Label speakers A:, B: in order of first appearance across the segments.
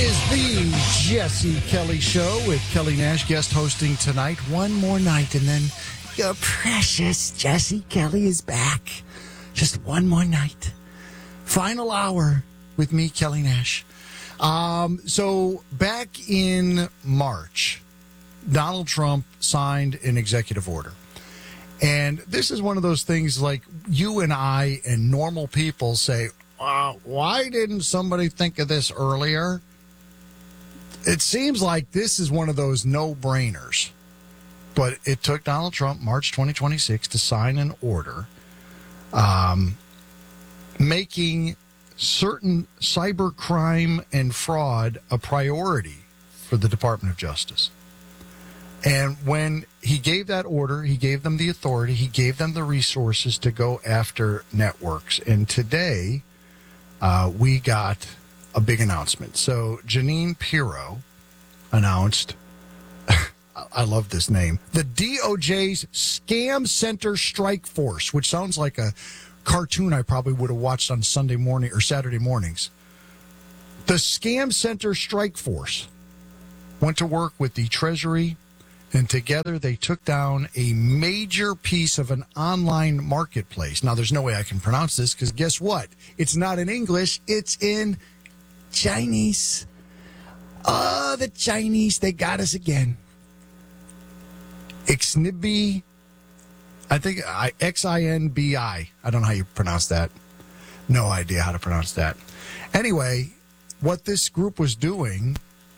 A: is the Jesse Kelly Show with Kelly Nash guest hosting tonight. One more night, and then your precious Jesse Kelly is back. Just one more night. Final hour with me, Kelly Nash. So back in March, Donald Trump signed an executive order. And this is one of those things like you and I and normal people say, why didn't somebody think of this earlier? It seems like this is one of those no-brainers. But it took Donald Trump, March 2026, to sign an order making certain cybercrime and fraud a priority for the Department of Justice. And when he gave that order, he gave them the authority, he gave them the resources to go after networks. And today, we got a big announcement. So Jeanine Pirro announced, I love this name, the DOJ's Scam Center Strike Force, which sounds like a cartoon I probably would have watched on Sunday morning or Saturday mornings. The Scam Center Strike Force went to work with the Treasury, and together they took down a major piece of an online marketplace. Now, there's no way I can pronounce this because guess what? It's not in English. It's in Chinese. Oh, the Chinese, they got us again. Xinbi, I think Xinbi. I don't know how you pronounce that. No idea how to pronounce that. Anyway, what this group was doing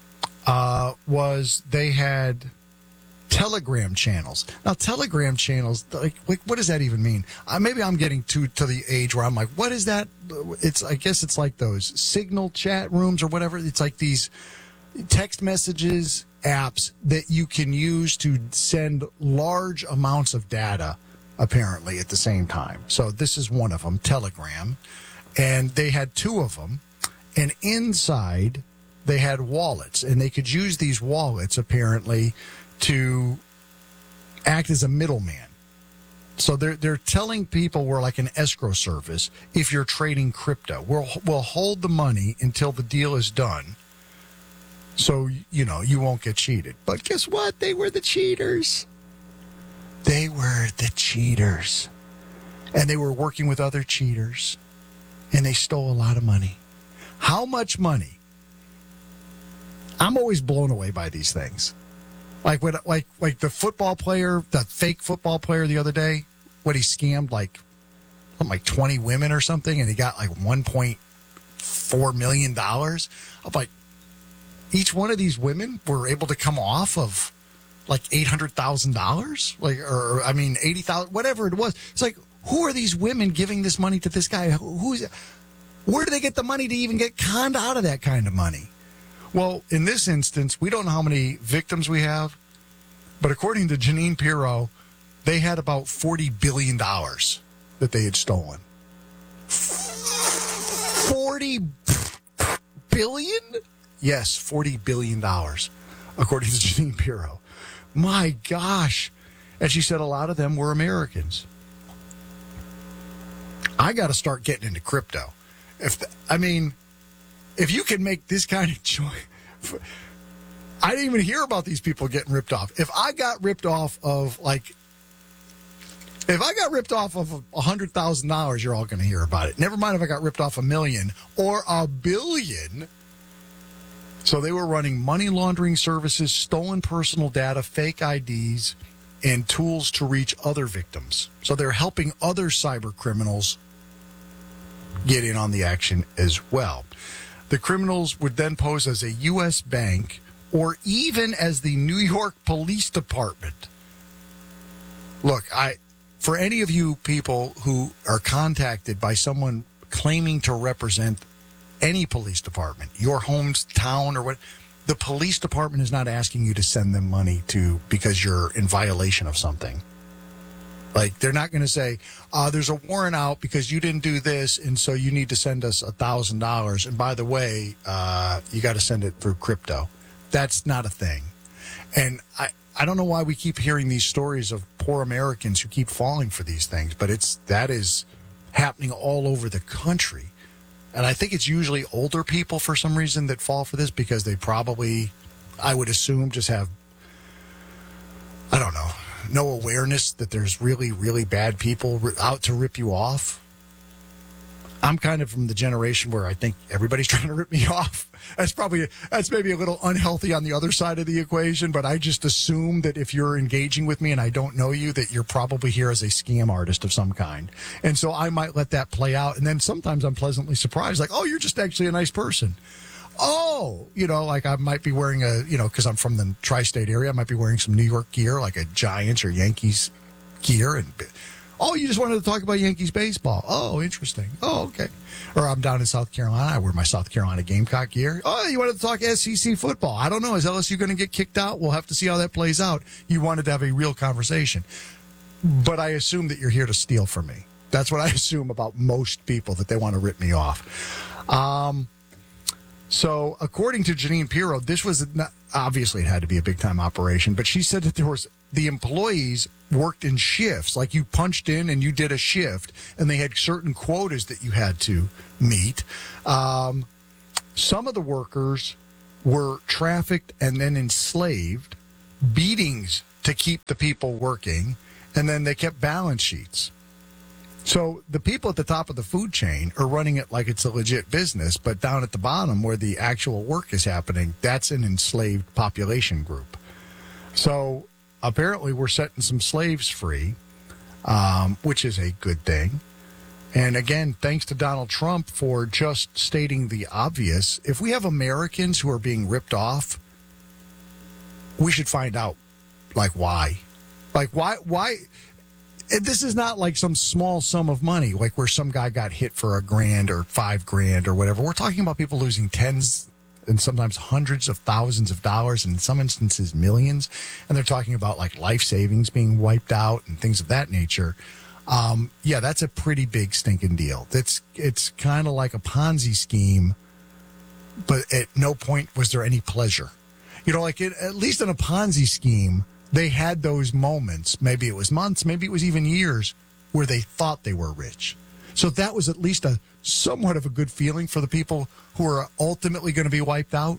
A: was they had Telegram channels. Now, Telegram channels, like what does that even mean? Maybe I'm getting to the age where I'm like, what is that? I guess it's like those Signal chat rooms or whatever. It's like these text messages apps that you can use to send large amounts of data, apparently, at the same time. So this is one of them, Telegram. And they had two of them. And inside, they had wallets. And they could use these wallets, apparently, to act as a middleman. So they're telling people we're like an escrow service if you're trading crypto. We'll hold the money until the deal is done. So, you won't get cheated. But guess what? They were the cheaters. They were the cheaters. And they were working with other cheaters. And they stole a lot of money. How much money? I'm always blown away by these things. Like the football player, the fake football player the other day, he scammed like 20 women or something, and he got like $1.4 million. I'm like, each one of these women were able to come off of like $800,000, $80,000, whatever it was. It's like, who are these women giving this money to this guy? Where do they get the money to even get conned out of that kind of money? Well, in this instance, we don't know how many victims we have, but according to Jeanine Pirro, they had about $40 billion that they had stolen. 40 billion? Yes, $40 billion, according to Jeanine Pirro. My gosh. And she said a lot of them were Americans. I got to start getting into crypto. If you can make this kind of choice, I didn't even hear about these people getting ripped off. If I got ripped off of $100,000, you're all going to hear about it. Never mind if I got ripped off $1 million or $1 billion. So they were running money laundering services, stolen personal data, fake IDs, and tools to reach other victims. So they're helping other cyber criminals get in on the action as well. The criminals would then pose as a U.S. bank or even as the New York Police Department. Look, for any of you people who are contacted by someone claiming to represent any police department, your hometown or what, the police department is not asking you to send them money because you're in violation of something. Like, they're not going to say, there's a warrant out because you didn't do this, and so you need to send us $1,000. And by the way, you got to send it through crypto. That's not a thing. And I don't know why we keep hearing these stories of poor Americans who keep falling for these things, but that is happening all over the country. And I think it's usually older people for some reason that fall for this because they probably, I would assume, just have, I don't know, no awareness that there's really, really bad people out to rip you off. I'm kind of from the generation where I think everybody's trying to rip me off. That's maybe a little unhealthy on the other side of the equation, but I just assume that if you're engaging with me and I don't know you, that you're probably here as a scam artist of some kind. And so I might let that play out. And then sometimes I'm pleasantly surprised, like, oh, you're just actually a nice person. Oh, like I might be wearing because I'm from the tri-state area, I might be wearing some New York gear, like a Giants or Yankees gear, and oh, you just wanted to talk about Yankees baseball. Oh, interesting. Oh, okay. Or I'm down in South Carolina. I wear my South Carolina Gamecock gear. Oh, you wanted to talk SEC football. I don't know. Is LSU going to get kicked out? We'll have to see how that plays out. You wanted to have a real conversation. But I assume that you're here to steal from me. That's what I assume about most people, that they want to rip me off. So according to Jeanine Pirro, this was obviously it had to be a big-time operation, but she said that the employees worked in shifts, like you punched in and you did a shift, and they had certain quotas that you had to meet. Some of the workers were trafficked and then enslaved, beatings to keep the people working, and then they kept balance sheets. So the people at the top of the food chain are running it like it's a legit business, but down at the bottom where the actual work is happening, that's an enslaved population group. So apparently we're setting some slaves free, which is a good thing. And again, thanks to Donald Trump for just stating the obvious. If we have Americans who are being ripped off, we should find out, like, why. Like, why? This is not like some small sum of money, like where some guy got hit for $1,000 or $5,000 or whatever. We're talking about people losing tens and sometimes hundreds of thousands of dollars, and in some instances millions. And they're talking about like life savings being wiped out and things of that nature. Yeah, that's a pretty big stinking deal. It's kind of like a Ponzi scheme, but at no point was there any pleasure. Like at least in a Ponzi scheme, they had those moments, maybe it was months, maybe it was even years, where they thought they were rich. So that was at least a somewhat of a good feeling for the people who are ultimately going to be wiped out.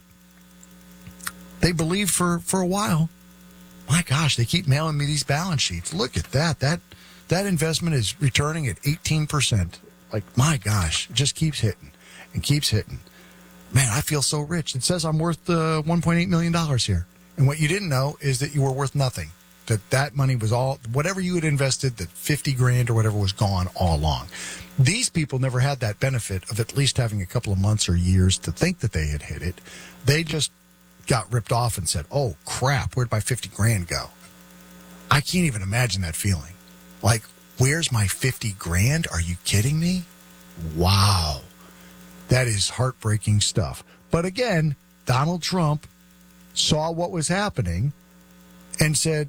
A: They believed for a while. My gosh, they keep mailing me these balance sheets. Look at that. That investment is returning at 18%. Like, my gosh, it just keeps hitting and keeps hitting. Man, I feel so rich. It says I'm worth $1.8 million here. And what you didn't know is that you were worth nothing. That money was all, whatever you had invested, that $50,000 or whatever was gone all along. These people never had that benefit of at least having a couple of months or years to think that they had hit it. They just got ripped off and said, oh, crap, where'd my $50,000 go? I can't even imagine that feeling. Like, where's my $50,000? Are you kidding me? Wow. That is heartbreaking stuff. But again, Donald Trump saw what was happening and said,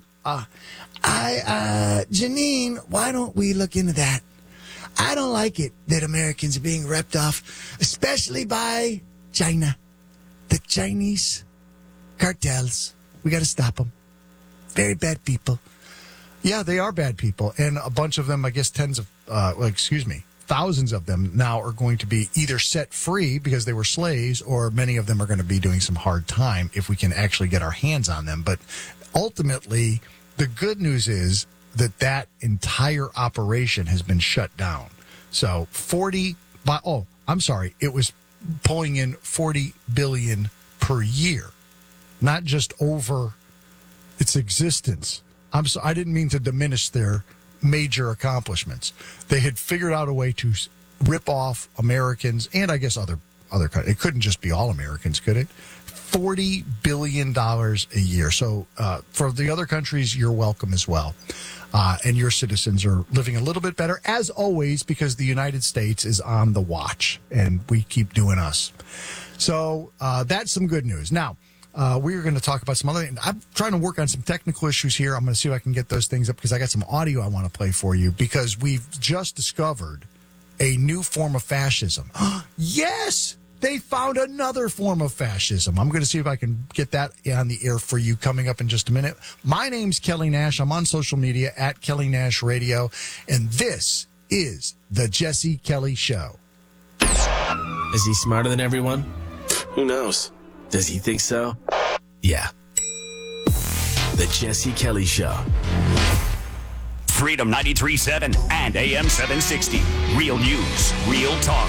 A: Jeanine, why don't we look into that? I don't like it that Americans are being ripped off, especially by China. The Chinese cartels. We got to stop them. Very bad people. Yeah, they are bad people. And a bunch of them, I guess thousands of them now are going to be either set free because they were slaves, or many of them are going to be doing some hard time if we can actually get our hands on them. But ultimately, the good news is that entire operation has been shut down. So it was pulling in $40 billion per year, not just over its existence. I didn't mean to diminish their major accomplishments. They had figured out a way to rip off Americans and I guess other countries. It couldn't just be all Americans, could it? $40 billion a year. So for the other countries, you're welcome as well. And your citizens are living a little bit better, as always, because the United States is on the watch, and we keep doing us. So that's some good news. Now, we're going to talk about some other things. I'm trying to work on some technical issues here. I'm going to see if I can get those things up because I got some audio I want to play for you because we've just discovered a new form of fascism. Yes! They found another form of fascism. I'm going to see if I can get that on the air for you coming up in just a minute. My name's Kelly Nash. I'm on social media at Kelly Nash Radio, and this is The Jesse Kelly Show.
B: Is he smarter than everyone? Who knows? Does he think so? Yeah. The Jesse Kelly Show.
C: Freedom 93.7 and AM 760. Real news, real talk.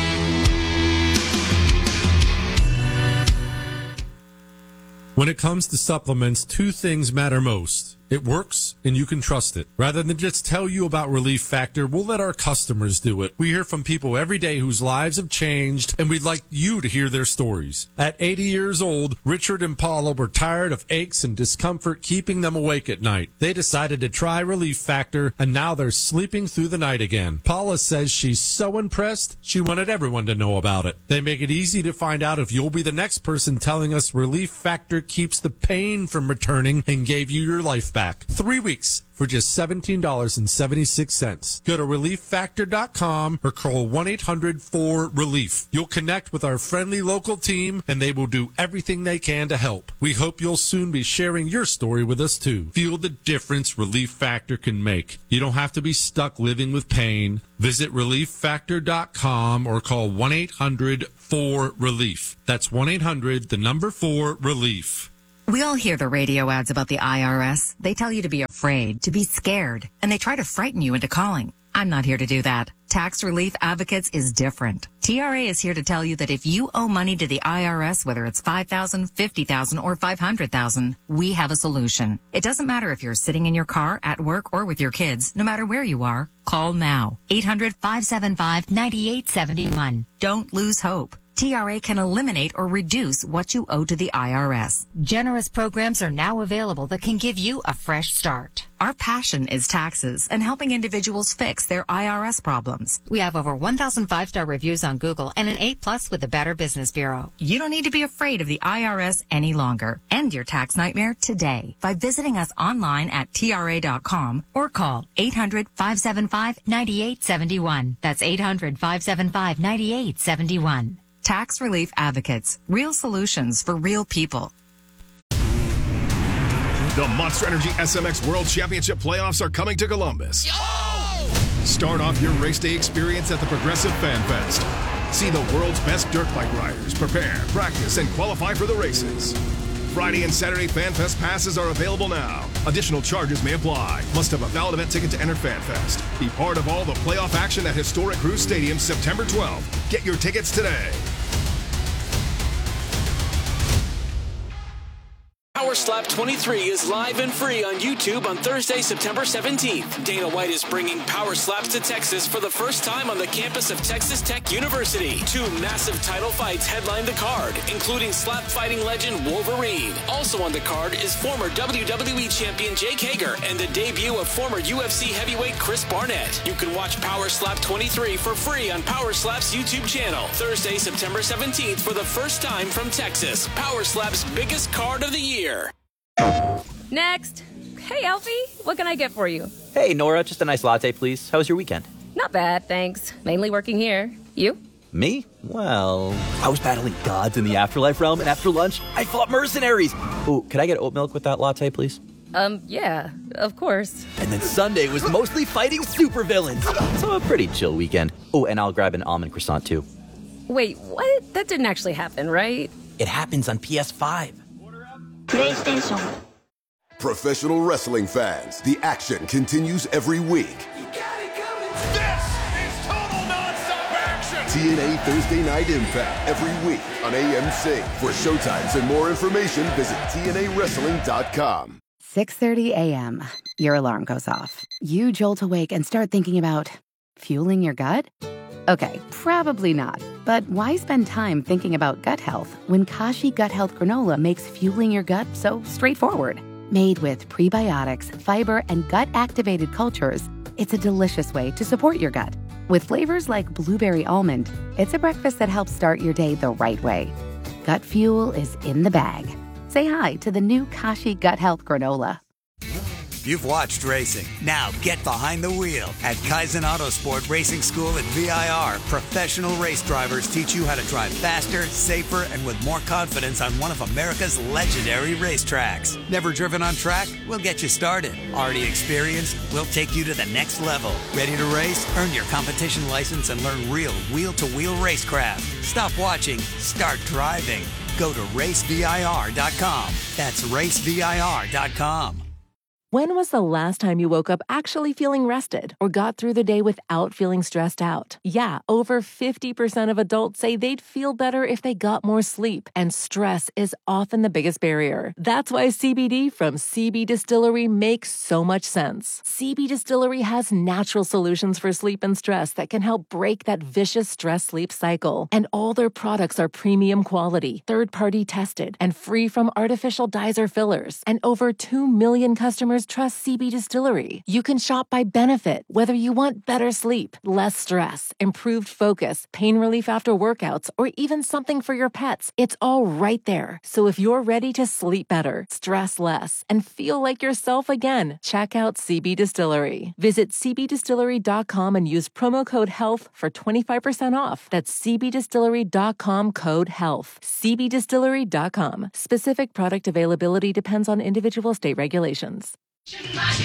D: When it comes to supplements, two things matter most. It works, and you can trust it. Rather than just tell you about Relief Factor, we'll let our customers do it. We hear from people every day whose lives have changed, and we'd like you to hear their stories. At 80 years old, Richard and Paula were tired of aches and discomfort keeping them awake at night. They decided to try Relief Factor, and now they're sleeping through the night again. Paula says she's so impressed, she wanted everyone to know about it. They make it easy to find out if you'll be the next person telling us Relief Factor keeps the pain from returning and gave you your life back. 3 weeks for just $17.76. Go to ReliefFactor.com or call 1-800-4RELIEF. You'll connect with our friendly local team, and they will do everything they can to help. We hope you'll soon be sharing your story with us, too. Feel the difference Relief Factor can make. You don't have to be stuck living with pain. Visit ReliefFactor.com or call 1-800-4RELIEF. That's 1-800-4RELIEF.
E: We all hear the radio ads about the IRS. They tell you to be afraid, to be scared, and they try to frighten you into calling. I'm not here to do that. Tax Relief Advocates is different. TRA is here to tell you that if you owe money to the IRS, whether it's $5,000, $50,000, or $500,000, we have a solution. It doesn't matter if you're sitting in your car, at work, or with your kids. No matter where you are, call now. 800-575-9871. Don't lose hope. TRA can eliminate or reduce what you owe to the IRS.
F: Generous programs are now available that can give you a fresh start.
E: Our passion is taxes and helping individuals fix their IRS problems.
F: We have over 1,000 5-star reviews on Google and an 8+ with the Better Business Bureau.
E: You don't need to be afraid of the IRS any longer. End your tax nightmare today by visiting us online at TRA.com or call 800-575-9871. That's 800-575-9871. Tax Relief Advocates. Real solutions for real people.
G: The Monster Energy SMX World Championship playoffs are coming to Columbus. Yo! Start off your race day experience at the Progressive Fan Fest. See the world's best dirt bike riders prepare, practice, and qualify for the races. Friday and Saturday Fan Fest passes are available now. Additional charges may apply. Must have a valid event ticket to enter Fan Fest. Be part of all the playoff action at historic Cruise Stadium September 12th. Get your tickets today.
H: Power Slap 23 is live and free on YouTube on Thursday, September 17th. Dana White is bringing Power Slaps to Texas for the first time on the campus of Texas Tech University. 2 massive title fights headline the card, including slap fighting legend Wolverine. Also on the card is former WWE champion Jake Hager and the debut of former UFC heavyweight Chris Barnett. You can watch Power Slap 23 for free on Power Slap's YouTube channel. Thursday, September 17th for the first time from Texas. Power Slap's biggest card of the year.
I: Next. Hey, Alfie, what can I get for you?
J: Hey, Nora, just a nice latte, please. How was your weekend?
I: Not bad, thanks. Mainly working here. You?
J: Me? Well, I was battling gods in the afterlife realm, and after lunch, I fought mercenaries. Oh, could I get oat milk with that latte, please?
I: Yeah, of course.
J: And then Sunday was mostly fighting supervillains. So a pretty chill weekend. Oh, and I'll grab an almond croissant, too.
I: Wait, what? That didn't actually happen, right?
J: It happens on PS5.
K: PlayStation. Professional wrestling fans, the action continues every week.
G: This is total nonstop action!
K: TNA Thursday Night Impact every week on AMC. For showtimes and more information, visit TNAWrestling.com.
L: 6:30 a.m. Your alarm goes off. You jolt awake and start thinking about fueling your gut? Okay, probably not. But why spend time thinking about gut health when Kashi Gut Health Granola makes fueling your gut so straightforward? Made with prebiotics, fiber, and gut-activated cultures, it's a delicious way to support your gut. With flavors like blueberry almond, it's a breakfast that helps start your day the right way. Gut fuel is in the bag. Say hi to the new Kashi Gut Health Granola.
M: You've watched racing. Now get behind the wheel. At Kaizen Autosport Racing School at VIR, professional race drivers teach you how to drive faster, safer, and with more confidence on one of America's legendary racetracks. Never driven on track? We'll get you started. Already experienced? We'll take you to the next level. Ready to race? Earn your competition license and learn real wheel-to-wheel racecraft. Stop watching. Start driving. Go to racevir.com. That's racevir.com.
N: When was the last time you woke up actually feeling rested or got through the day without feeling stressed out? Yeah, over 50% of adults say they'd feel better if they got more sleep, and stress is often the biggest barrier. That's why CBD from CB Distillery makes so much sense. CB Distillery has natural solutions for sleep and stress that can help break that vicious stress-sleep cycle. And all their products are premium quality, third-party tested, and free from artificial dyes or fillers. And over 2 million customers trust CB Distillery. You can shop by benefit, whether you want better sleep, less stress, improved focus, pain relief after workouts, or even something for your pets. It's all right there. So if you're ready to sleep better, stress less, and feel like yourself again, check out CB Distillery. Visit cbdistillery.com and use promo code HEALTH for 25% off. That's cbdistillery.com code HEALTH. cbdistillery.com. Specific product availability depends on individual state regulations.